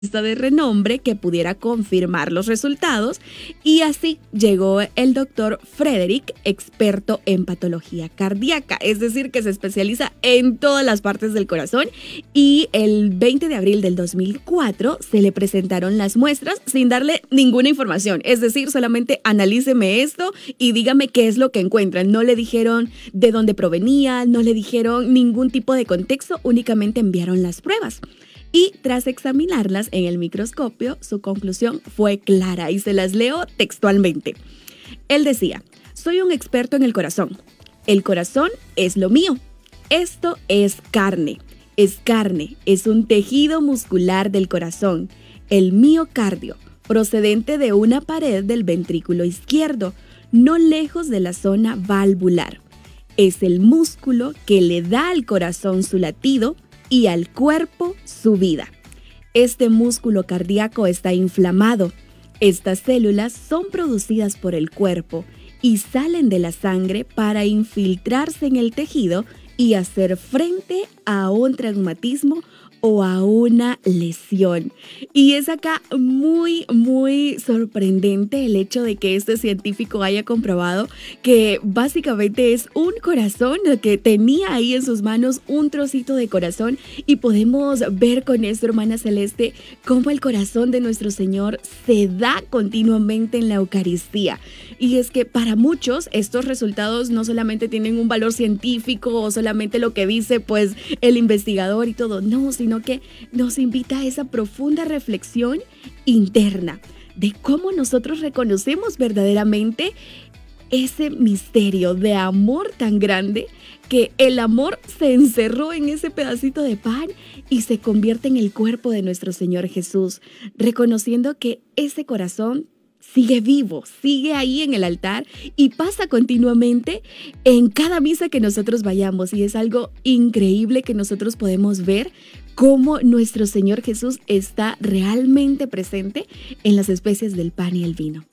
de renombre que pudiera confirmar los resultados, y así llegó el doctor Frederick, experto en patología cardíaca, es decir, que se especializa en todas las partes del corazón, y el 20 de abril del 2004 se le presentaron las muestras sin darle ninguna información, es decir, solamente analíceme esto y dígame qué es lo que encuentran. No le dijeron de dónde provenía, no le dijeron ningún tipo de contexto, únicamente enviaron las pruebas. Y tras examinarlas en el microscopio, su conclusión fue clara y se las leo textualmente. Él decía: soy un experto en el corazón. El corazón es lo mío. Esto es carne. Es un tejido muscular del corazón, el miocardio, procedente de una pared del ventrículo izquierdo, no lejos de la zona valvular. Es el músculo que le da al corazón su latido y al cuerpo su vida. Este músculo cardíaco está inflamado. Estas células son producidas por el cuerpo y salen de la sangre para infiltrarse en el tejido y hacer frente a un traumatismo o a una lesión. Y es acá muy sorprendente el hecho de que este científico haya comprobado que básicamente es un corazón, que tenía ahí en sus manos un trocito de corazón, y podemos ver con esto, hermana Celeste, cómo el corazón de nuestro Señor se da continuamente en la Eucaristía. Y es que para muchos estos resultados no solamente tienen un valor científico o solamente lo que dice pues el investigador y todo, no, sino que nos invita a esa profunda reflexión interna de cómo nosotros reconocemos verdaderamente ese misterio de amor tan grande, que el amor se encerró en ese pedacito de pan y se convierte en el cuerpo de nuestro Señor Jesús, reconociendo que ese corazón sigue vivo, sigue ahí en el altar y pasa continuamente en cada misa que nosotros vayamos, y es algo increíble que nosotros podemos ver cómo nuestro Señor Jesús está realmente presente en las especies del pan y el vino.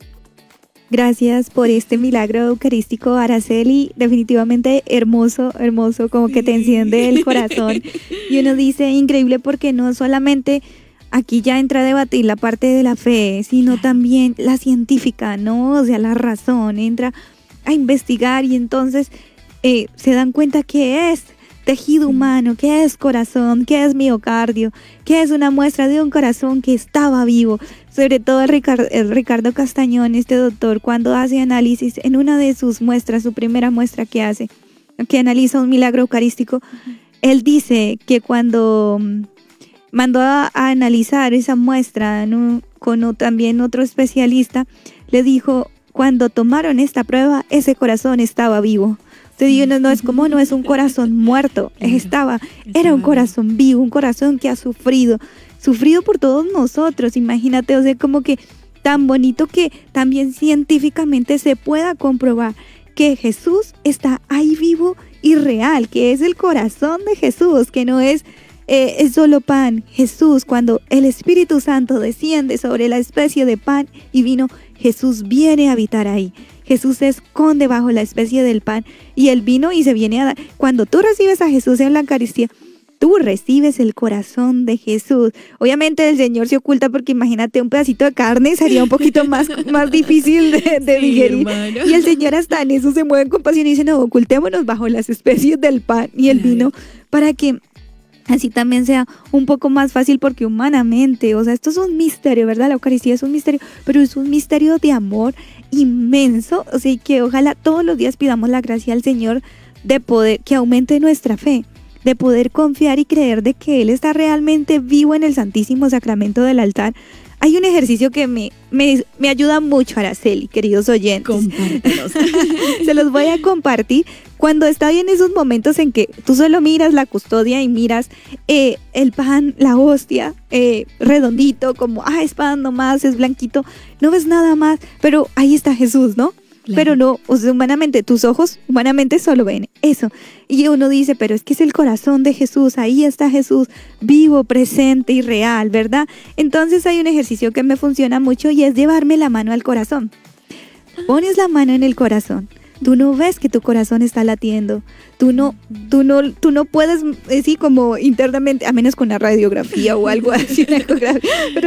Gracias por este milagro eucarístico, Araceli. Definitivamente hermoso, como que te enciende el corazón. Y uno dice, increíble, porque no solamente aquí ya entra a debatir la parte de la fe, sino también la científica, ¿no? O sea, la razón, entra a investigar y entonces se dan cuenta que es tejido humano, que es corazón, que es miocardio, que es una muestra de un corazón que estaba vivo. Sobre todo el Ricardo Castañón, este doctor, cuando hace análisis en una de sus muestras, su primera muestra que hace, que analiza un milagro eucarístico, él dice que cuando mandó a analizar esa muestra con también otro especialista, le dijo, cuando tomaron esta prueba, ese corazón estaba vivo. Entonces, no es como, no es un corazón muerto, era un corazón vivo, un corazón que ha sufrido por todos nosotros. Imagínate, o sea, como que tan bonito que también científicamente se pueda comprobar que Jesús está ahí vivo y real, que es el corazón de Jesús, que no es solo pan. Jesús, cuando el Espíritu Santo desciende sobre la especie de pan y vino, Jesús viene a habitar ahí. Jesús se esconde bajo la especie del pan y el vino y se viene a dar. Cuando tú recibes a Jesús en la Eucaristía, tú recibes el corazón de Jesús. Obviamente el Señor se oculta, porque imagínate, un pedacito de carne sería un poquito más difícil de digerir. Hermano. Y el Señor hasta en eso se mueve en compasión y dice, no, ocultémonos bajo las especies del pan y el vino, para que así también sea un poco más fácil, porque humanamente, o sea, esto es un misterio, ¿verdad? La Eucaristía es un misterio, pero es un misterio de amor inmenso. O sea, que ojalá todos los días pidamos la gracia al Señor de poder, que aumente nuestra fe, de poder confiar y creer de que Él está realmente vivo en el Santísimo Sacramento del altar. Hay un ejercicio que me ayuda mucho, Araceli, queridos oyentes. Compártelos. Se los voy a compartir. Cuando está en esos momentos en que tú solo miras la custodia y miras el pan, la hostia, redondito, como, es pan nomás, es blanquito, no ves nada más, pero ahí está Jesús, ¿no? Claro. Pero no, o sea, humanamente, tus ojos humanamente solo ven eso. Y uno dice, pero es que es el corazón de Jesús, ahí está Jesús, vivo, presente y real, ¿verdad? Entonces hay un ejercicio que me funciona mucho y es llevarme la mano al corazón. Pones la mano en el corazón, tú no ves que tu corazón está latiendo, tú no puedes decir como internamente, a menos con una radiografía o algo así, una ecografía, pero